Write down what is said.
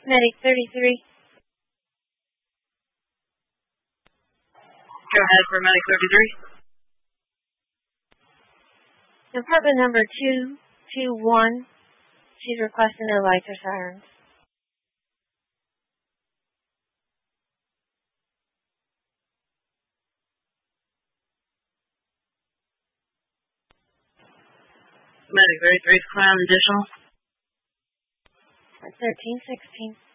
Medic 33. Go ahead for Medic 33. Department number 221. She's requesting no lights or sirens. Medic 33's climb additional. 1316.